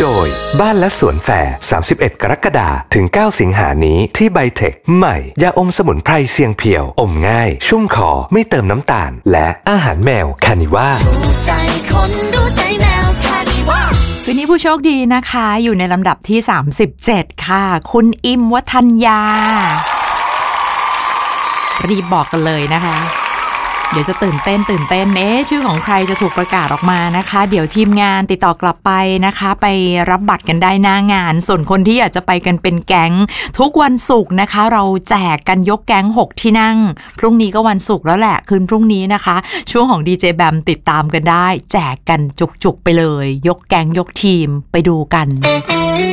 โดยบ้านและสวนแฟร์31 กรกฎาคมถึง 9 สิงหานี้ที่ไบเทคใหม่ยาอมสมุนไพรเสียงเพียวอมง่ายชุ่มคอไม่เติมน้ำตาลและอาหารแมวคานิว่าใจคนดูใจแมวคานิว่าคืนนี้ผู้โชคดีนะคะอยู่ในลำดับที่37ค่ะคุณอิมวัฒนยารีบบอกกันเลยนะคะเดี๋ยวจะตื่นเต้นชื่อของใครจะถูกประกาศออกมานะคะเดี๋ยวทีมงานติดต่อกลับไปนะคะไปรับบัตรกันได้หน้างานส่วนคนที่อยากจะไปกันเป็นแก๊งทุกวันศุกร์นะคะเราแจกกันยกแก๊ง6ที่นั่งพรุ่งนี้ก็วันศุกร์แล้วแหละคืนพรุ่งนี้นะคะช่วงของดีเจแบมติดตามกันได้แจกกันจุกๆไปเลยยกแก๊งยกทีมไปดูกัน